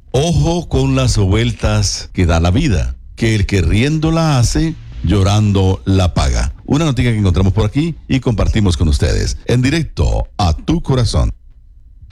Ojo con las vueltas que da la vida, que el que riendo la hace, llorando la paga. Una noticia que encontramos por aquí y compartimos con ustedes. En directo a tu corazón.